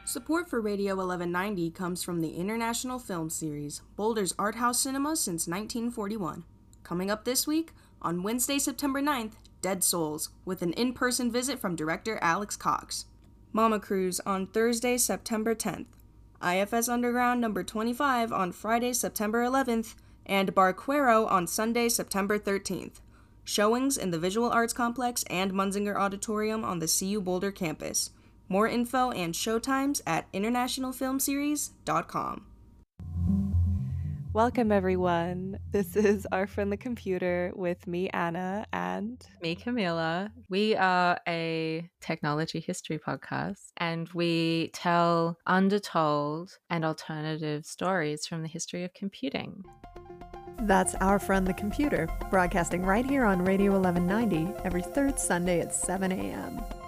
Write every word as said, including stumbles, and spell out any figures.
Support for Radio eleven ninety comes from the International Film Series, Boulder's art house cinema since nineteen forty-one. Coming up this week, on Wednesday, September ninth, Dead Souls, with an in-person visit from director Alex Cox. Mama Cruise on Thursday, September tenth. I F S Underground number twenty-five on Friday, September eleventh, and Barquero on Sunday, September thirteenth. Showings in the Visual Arts Complex and Munzinger Auditorium on the C U Boulder campus. More info and showtimes at international film series dot com. Welcome, everyone. This is Our Friend the Computer with me, Anna, and me, Camila. We are a technology history podcast, and we tell undertold and alternative stories from the history of computing. That's Our Friend the Computer, broadcasting right here on Radio eleven ninety every third Sunday at seven a.m.